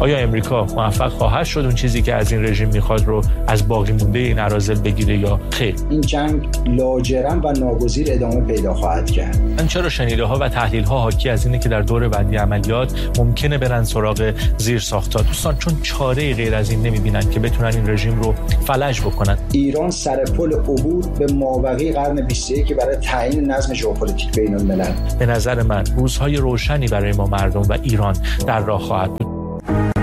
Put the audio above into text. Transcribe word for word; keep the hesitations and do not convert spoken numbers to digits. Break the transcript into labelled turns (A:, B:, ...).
A: آیا امریکا موفق خواهد شد اون چیزی که از این رژیم میخواد رو از باقی مونده این اراذل بگیره یا خیر؟
B: این جنگ لاجرم و ناگزیر ادامه پیدا خواهد کرد.
A: من چرا شنیده ها و تحلیل ها حاکی از اینه که در دور بعدی عملیات ممکنه برن سراغ زیر ساخت‌ها دوستان، چون چاره غیر از این نمیبینن که بتونن این رژیم رو فلج بکنن.
B: ایران سر پل عبور به مابقی قرن بیست و یک که برای تعیین نظم ژئوپلیتیک بین الملل.
A: به نظر من روزهای روشنی برای ما مردم و ایران در راه خواهد بود.